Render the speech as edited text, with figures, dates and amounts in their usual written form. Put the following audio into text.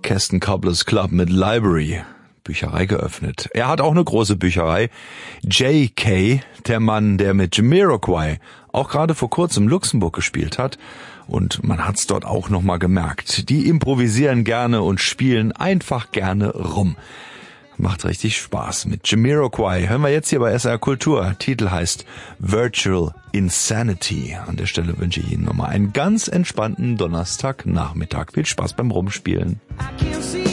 Keston Cobblers Club mit Library, Bücherei, geöffnet. Er hat auch eine große Bücherei. J.K., der Mann, der mit Jamiroquai auch gerade vor kurzem Luxemburg gespielt hat. Und man hat's dort auch nochmal gemerkt. Die improvisieren gerne und spielen einfach gerne rum. Macht richtig Spaß. Mit Jamiroquai hören wir jetzt hier bei SR Kultur. Titel heißt Virtual Insanity. An der Stelle wünsche ich Ihnen nochmal einen ganz entspannten Donnerstagnachmittag. Viel Spaß beim Rumspielen.